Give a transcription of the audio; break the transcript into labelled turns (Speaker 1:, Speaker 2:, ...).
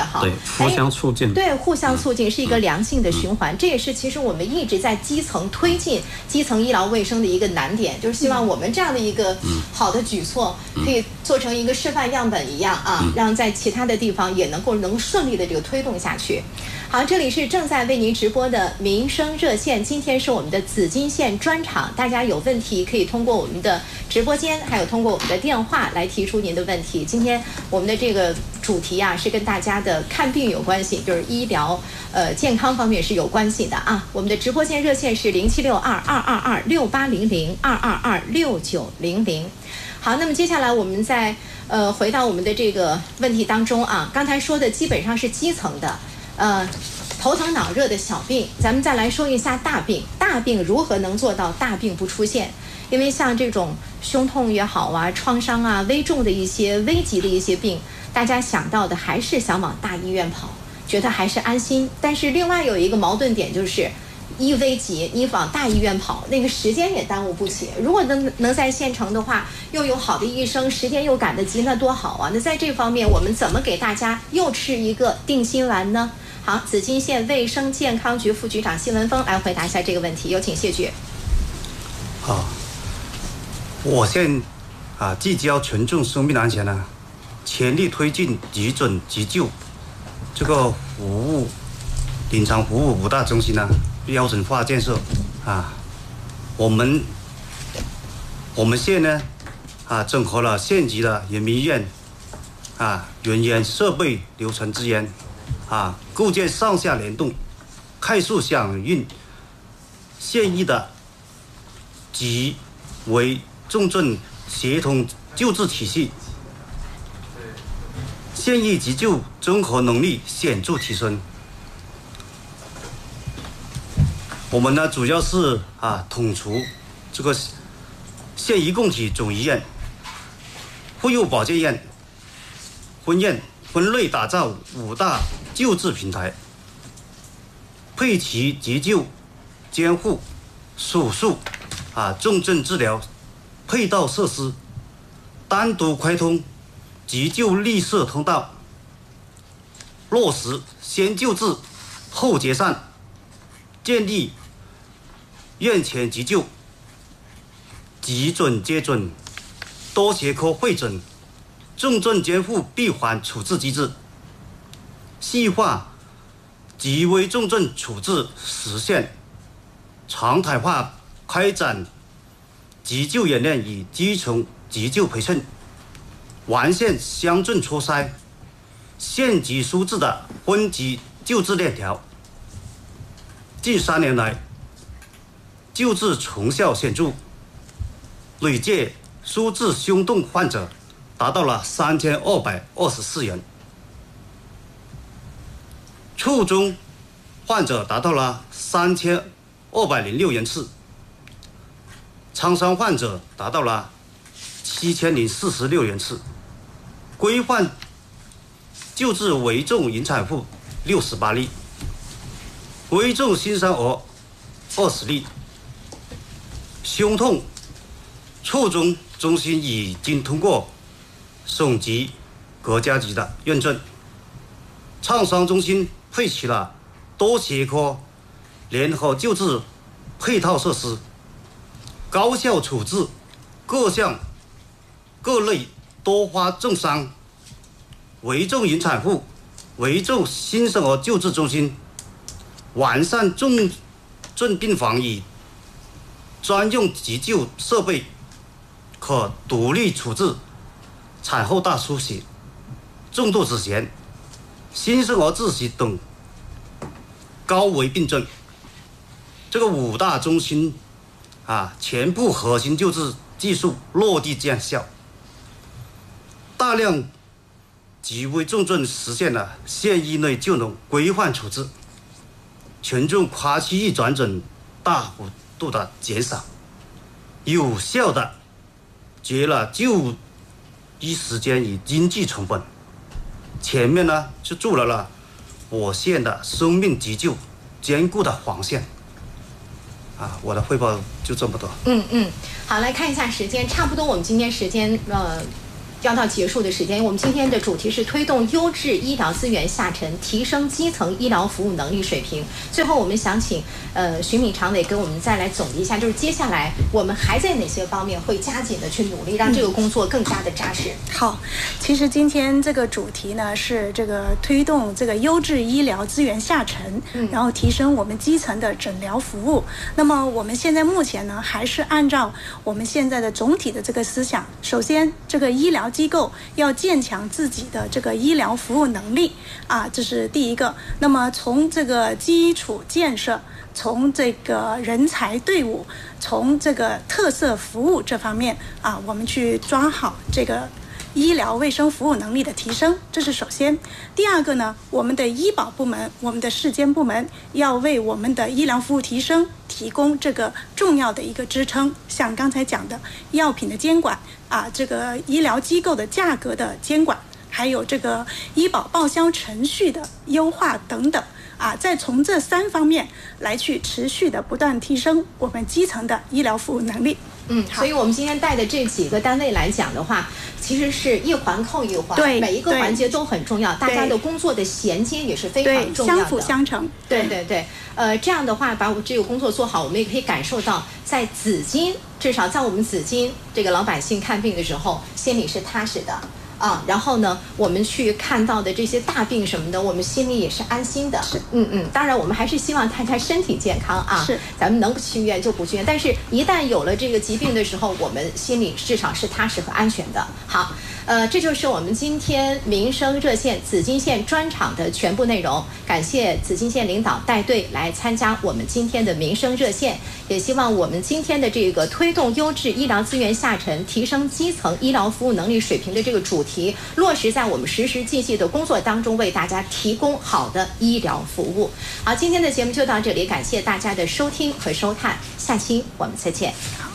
Speaker 1: 哈。
Speaker 2: 对，互相促进。
Speaker 1: 对，互相促进是一个良性的循环。这也是其实我们一直在基层推进基层医疗卫生的一个难点，就是希望我们这样的一个好的举措可以做成一个示范样本一样啊，让在其他的地方也能顺利的这个推动下去。好，这里是正在为您直播的民生热线，今天是我们的紫金线专场，大家有问题可以通过我们的直播间，还有通过我们的电话来提出您的问题。今天我们的这个主题啊，是跟大家的看病有关系，就是医疗健康方面是有关系的啊。我们的直播间热线是0762-222-6800，222-6900。好，那么接下来我们再回到我们的这个问题当中啊，刚才说的基本上是基层的。头疼脑热的小病，咱们再来说一下大病。大病如何能做到大病不出现？因为像这种胸痛也好啊，创伤啊，危重的一些危急的一些病，大家想到的还是想往大医院跑，觉得还是安心。但是另外有一个矛盾点就是，一危急你往大医院跑，那个时间也耽误不起。如果能在县城的话，又有好的医生，时间又赶得及，那多好啊！那在这方面，我们怎么给大家又吃一个定心丸呢？好，紫金县卫生健康局副局长谢文峰来回答一下这个问题，有请谢局。
Speaker 3: 好，我县聚焦群众生命安全呢，全力推进急诊急救这个临床服务5大中心呢标准化建设啊。我们县呢整合了县级的人民医院人员、设备、流程资源构建上下联动、快速响应县医的急危重症协同救治体系，县医急救综合能力显著提升。我们呢主要是统筹这个县医共体总医院、妇幼保健院、分院分类打造5大救治平台，配齐急救、监护、手术重症治疗配套设施，单独开通急救绿色通道，落实先救治后结善，建立院前急救、急诊接诊、多学科会诊、重症监护闭环处置机制，细化极危重症处置实现，常态化开展急救演练与基层急救培训，完善乡镇初筛、县级苏治的分级救治链条。近3年来，救治成效显著，累计苏治胸痛患者达到了3224人，卒中患者达到了3206人次，创伤患者达到了7046人次，规范救治危重孕产妇68例，危重新生儿20例。胸痛卒中中心已经通过省级、国家级的认证，创伤中心配齐了多学科联合救治配套设施，高效处置各类多发重伤、危重孕产妇、危重新生儿救治中心，完善重症病房与专用急救设备，可独立处置产后大出血、重度子痫、新生儿窒息等高危病症。这个5大中心全部核心救治技术落地见效，大量极危重症实现了县医内就能规范处置，群众跨区域转诊大幅度的减少，有效的节了就医时间与经济成本。前面呢就筑了我县的生命急救坚固的防线。我的汇报就这么多。
Speaker 1: 好，来看一下时间，差不多我们今天时间要到结束的时间，我们今天的主题是推动优质医疗资源下沉，提升基层医疗服务能力水平。最后，我们想请徐敏常委给我们再来总结一下，就是接下来我们还在哪些方面会加紧的去努力，让这个工作更加的扎实。
Speaker 2: 好，其实今天这个主题呢是这个推动这个优质医疗资源下沉，然后提升我们基层的诊疗服务。那么我们现在目前呢还是按照我们现在的总体的这个思想，首先这个医疗机构要建强自己的这个医疗服务能力啊，这是第一个。那么从这个基础建设，从这个人才队伍，从这个特色服务这方面啊，我们去抓好这个医疗卫生服务能力的提升，这是首先。第二个呢，我们的医保部门，我们的市监部门要为我们的医疗服务提升提供这个重要的一个支撑，像刚才讲的药品的监管啊，这个医疗机构的价格的监管，还有这个医保报销程序的优化等等啊，再从这3方面来去持续的不断提升我们基层的医疗服务能力。
Speaker 1: 所以我们今天带的这几个单位来讲的话，其实是一环扣一环，
Speaker 2: 对，
Speaker 1: 每一个环节都很重要，大家的工作的衔接也是非常重要的，
Speaker 2: 相辅相成。
Speaker 1: 对，这样的话把我这个工作做好，我们也可以感受到，在紫金，至少在我们紫金这个老百姓看病的时候，心里是踏实的。然后呢，我们去看到的这些大病什么的，我们心里也是安心的。当然我们还是希望大家身体健康啊，
Speaker 2: 是，
Speaker 1: 咱们能不去医院就不去医院，但是一旦有了这个疾病的时候，我们心里至少是踏实和安全的。好，这就是我们今天民生热线紫金县专场的全部内容。感谢紫金县领导带队来参加我们今天的民生热线，也希望我们今天的这个推动优质医疗资源下沉，提升基层医疗服务能力水平的这个主题落实在我们实实际际的工作当中，为大家提供好的医疗服务。好，今天的节目就到这里，感谢大家的收听和收看，下期我们再见。